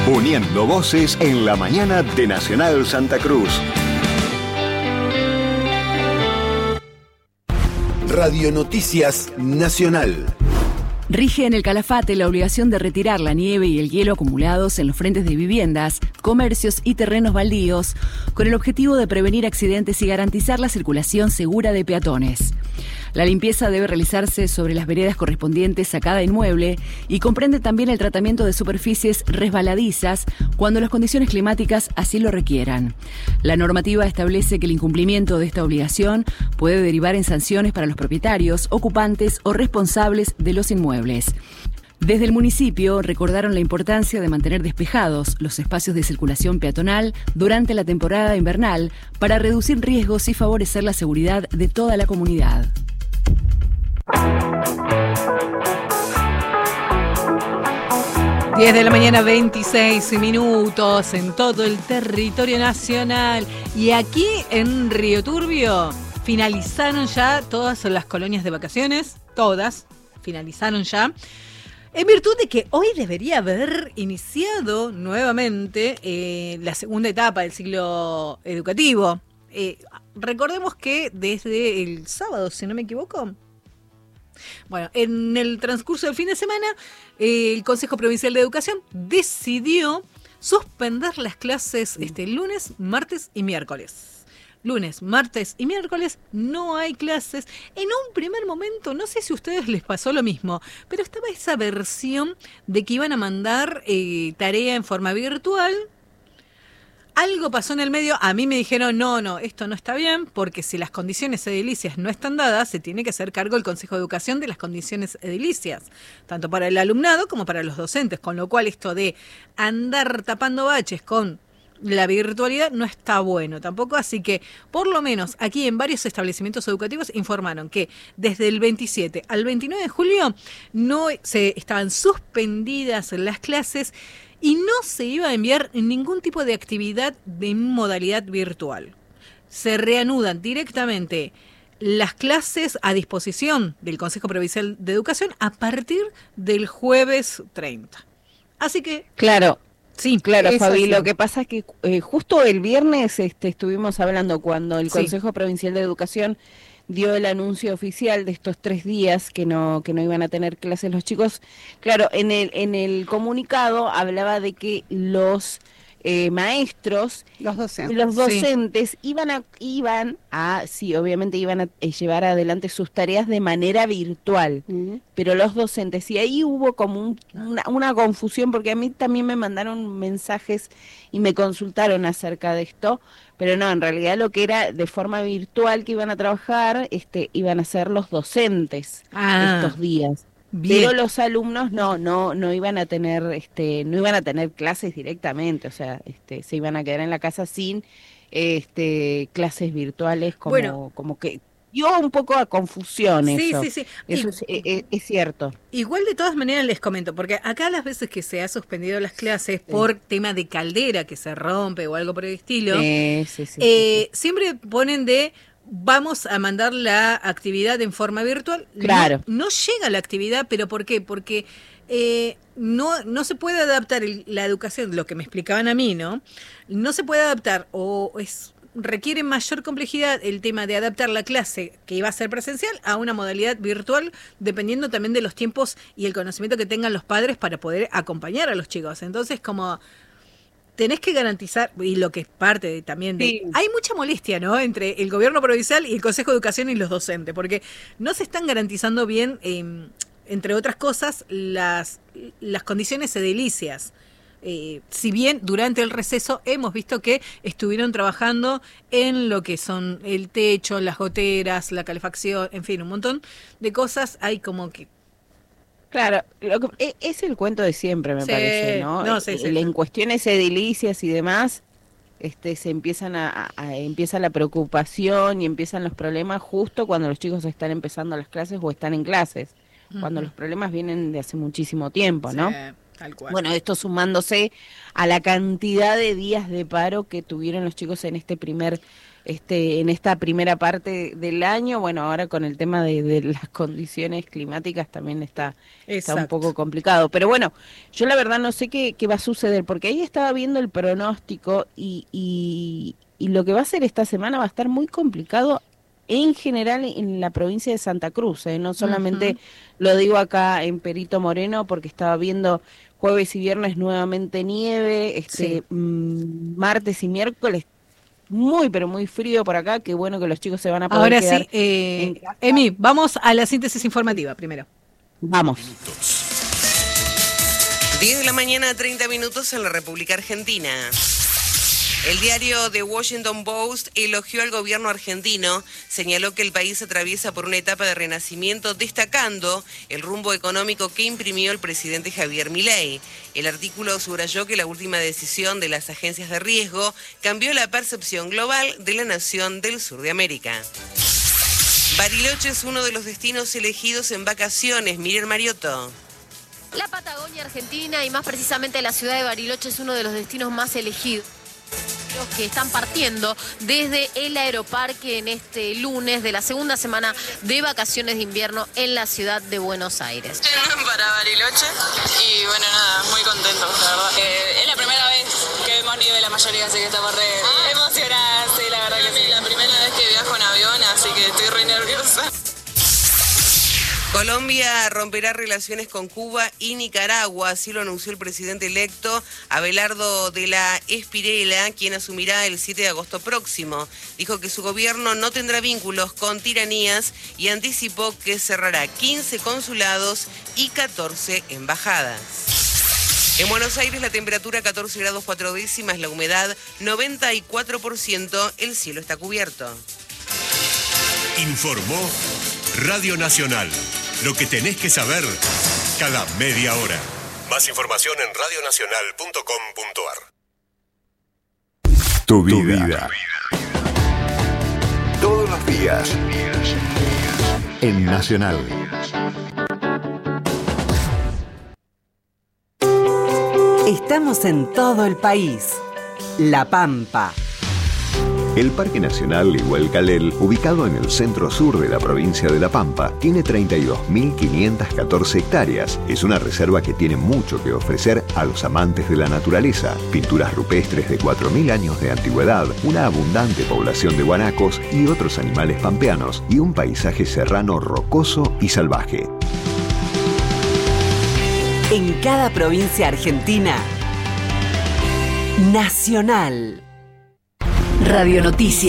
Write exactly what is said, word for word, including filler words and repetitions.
Uniendo voces en la mañana de Nacional Santa Cruz. Radio Noticias Nacional. Rige en el Calafate la obligación de retirar la nieve y el hielo acumulados en los frentes de viviendas, comercios y terrenos baldíos, con el objetivo de prevenir accidentes y garantizar la circulación segura de peatones. La limpieza debe realizarse sobre las veredas correspondientes a cada inmueble y comprende también el tratamiento de superficies resbaladizas cuando las condiciones climáticas así lo requieran. La normativa establece que el incumplimiento de esta obligación puede derivar en sanciones para los propietarios, ocupantes o responsables de los inmuebles. Desde el municipio recordaron la importancia de mantener despejados los espacios de circulación peatonal durante la temporada invernal para reducir riesgos y favorecer la seguridad de toda la comunidad. diez de la mañana, veintiséis minutos en todo el territorio nacional. Y aquí en Río Turbio finalizaron ya todas las colonias de vacaciones, todas finalizaron ya. En virtud de que hoy debería haber iniciado nuevamente eh, la segunda etapa del ciclo educativo. Eh, recordemos que desde el sábado, si no me equivoco, bueno, en el transcurso del fin de semana, eh, el Consejo Provincial de Educación decidió suspender las clases este lunes, martes y miércoles. Lunes, martes y miércoles no hay clases. En un primer momento, no sé si a ustedes les pasó lo mismo, pero estaba esa versión de que iban a mandar eh, tarea en forma virtual. Algo pasó en el medio, a mí me dijeron, no, no, esto no está bien, porque si las condiciones edilicias no están dadas, se tiene que hacer cargo el Consejo de Educación de las condiciones edilicias, tanto para el alumnado como para los docentes, con lo cual esto de andar tapando baches con la virtualidad no está bueno tampoco, así que por lo menos aquí en varios establecimientos educativos informaron que desde el veintisiete al veintinueve de julio no se estaban suspendidas las clases y no se iba a enviar ningún tipo de actividad de modalidad virtual. Se reanudan directamente las clases a disposición del Consejo Provincial de Educación a partir del jueves treinta. Así que... Claro. Sí, claro, Fabi, así. lo que pasa es que eh, justo el viernes este, estuvimos hablando cuando el Sí. Consejo Provincial de Educación dio el anuncio oficial de estos tres días que no que no iban a tener clases los chicos. Claro, en el en el comunicado hablaba de que los eh, maestros, los docentes, los docentes sí. iban a iban a sí, obviamente iban a eh, llevar adelante sus tareas de manera virtual, uh-huh. pero los docentes, y ahí hubo como un, una, una confusión, porque a mí también me mandaron mensajes y me consultaron acerca de esto, pero no, en realidad lo que era de forma virtual que iban a trabajar, este, iban a ser los docentes ah, estos días. Bien. Pero los alumnos no, no, no iban a tener, este, no iban a tener clases directamente, o sea, este, se iban a quedar en la casa sin, este, clases virtuales, como, bueno, como que dio un poco a confusión sí, eso. Sí, sí, sí. Eso es, es, es cierto. Igual de todas maneras les comento, porque acá las veces que se ha suspendido las clases sí. por tema de caldera que se rompe o algo por el estilo, sí, sí, sí, eh, sí, sí. siempre ponen de vamos a mandar la actividad en forma virtual. Claro. No, no llega la actividad, pero ¿por qué? Porque eh, no, no se puede adaptar el, la educación, lo que me explicaban a mí, ¿no? No se puede adaptar o es requiere mayor complejidad el tema de adaptar la clase que iba a ser presencial a una modalidad virtual, dependiendo también de los tiempos y el conocimiento que tengan los padres para poder acompañar a los chicos. Entonces, como tenés que garantizar, y lo que es parte de, también de... Sí. Hay mucha molestia, ¿no?, entre el gobierno provincial y el Consejo de Educación y los docentes, porque no se están garantizando bien, eh, entre otras cosas, las, las condiciones edilicias. Eh, si bien durante el receso hemos visto que estuvieron trabajando en lo que son el techo, las goteras, la calefacción, en fin, un montón de cosas, hay como que... Claro, lo que, es el cuento de siempre, me sí, parece, ¿no? no sí, sí, en sí. cuestiones edilicias y demás, este, se empiezan a, a, a empieza la preocupación y empiezan los problemas justo cuando los chicos están empezando las clases o están en clases, uh-huh. cuando los problemas vienen de hace muchísimo tiempo, ¿no? Sí. Tal cual. Bueno, esto sumándose a la cantidad de días de paro que tuvieron los chicos en este primer este, en esta primera parte del año. Bueno, ahora con el tema de, de las condiciones climáticas también está, está un poco complicado. Pero bueno, yo la verdad no sé qué, qué va a suceder, porque ahí estaba viendo el pronóstico y, y, y lo que va a ser esta semana va a estar muy complicado en general en la provincia de Santa Cruz, ¿eh? No solamente uh-huh. lo digo acá en Perito Moreno, porque estaba viendo jueves y viernes nuevamente nieve, este sí. mmm, martes y miércoles muy, pero muy frío por acá. Qué bueno que los chicos se van a poder Ahora quedar sí, eh, Emi, vamos a la síntesis informativa primero. Vamos. diez de la mañana, treinta minutos en la República Argentina. El diario The Washington Post elogió al gobierno argentino, señaló que el país atraviesa por una etapa de renacimiento, destacando el rumbo económico que imprimió el presidente Javier Milei. El artículo subrayó que la última decisión de las agencias de riesgo cambió la percepción global de la nación del sur de América. Bariloche es uno de los destinos elegidos en vacaciones. Miriam Mariotto. La Patagonia Argentina y más precisamente la ciudad de Bariloche es uno de los destinos más elegidos. Los que están partiendo desde el Aeroparque en este lunes de la segunda semana de vacaciones de invierno en la ciudad de Buenos Aires. Para Bariloche y bueno, nada, muy contentos, la verdad. Eh, es la primera vez que vemos nieve la mayoría, así que estamos re ah. emocionadas, sí, la verdad que sí. Es la primera vez que viajo en avión, así que estoy re nerviosa. Colombia romperá relaciones con Cuba y Nicaragua, así lo anunció el presidente electo Abelardo de la Espriella, quien asumirá el siete de agosto próximo. Dijo que su gobierno no tendrá vínculos con tiranías y anticipó que cerrará quince consulados y catorce embajadas. En Buenos Aires la temperatura catorce grados cuatro décimas, la humedad noventa y cuatro por ciento, el cielo está cubierto. Informó Radio Nacional. Lo que tenés que saber cada media hora. Más información en radio nacional punto com punto ar. Tu vida. Todos los días. En Nacional. Estamos en todo el país. La Pampa. El Parque Nacional Igualcalel, ubicado en el centro sur de la provincia de La Pampa, tiene treinta y dos mil quinientas catorce hectáreas. Es una reserva que tiene mucho que ofrecer a los amantes de la naturaleza. Pinturas rupestres de cuatro mil años de antigüedad, una abundante población de guanacos y otros animales pampeanos, y un paisaje serrano rocoso y salvaje. En cada provincia argentina, Nacional. Radio Noticias.